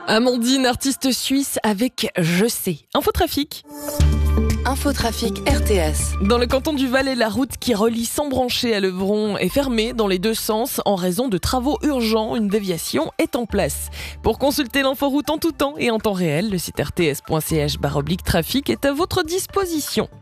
Amandine, artiste suisse avec Je sais. Infotrafic. Infotrafic RTS. Dans le canton du Valais, la route qui relie Sambranché à Levron est fermée dans les deux sens en raison de travaux urgents. Une déviation est en place. Pour consulter l'inforoute en tout temps et en temps réel, le site rts.ch/trafic est à votre disposition.